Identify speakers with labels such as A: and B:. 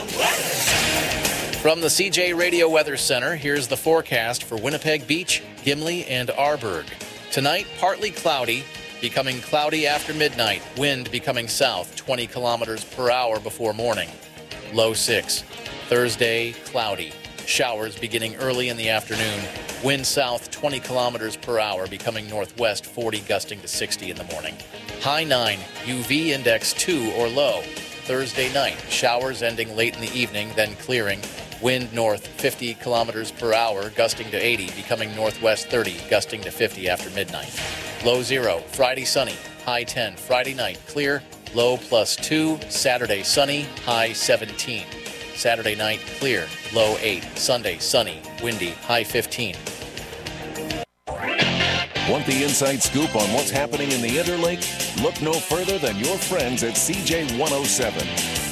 A: From the CJ Radio Weather Center, here's the forecast for Winnipeg Beach, Gimli, and Arborg. Tonight, partly cloudy, becoming cloudy after midnight. Wind becoming south, 20 kilometers per hour before morning. Low 6. Thursday, cloudy. Showers beginning early in the afternoon. Wind south, 20 kilometers per hour, becoming northwest, 40, gusting to 60 in the morning. High 9. UV index 2 or low. Thursday night, showers ending late in the evening, then clearing. Wind north 50 kilometers per hour, gusting to 80, becoming northwest 30, gusting to 50 after midnight. Low 0. Friday sunny, high 10. Friday night clear, low +2. Saturday sunny, high 17. Saturday night clear, low 8. Sunday sunny, windy, high 15.
B: Want the inside scoop on what's happening in the Interlake? Look no further than your friends at CJ 107.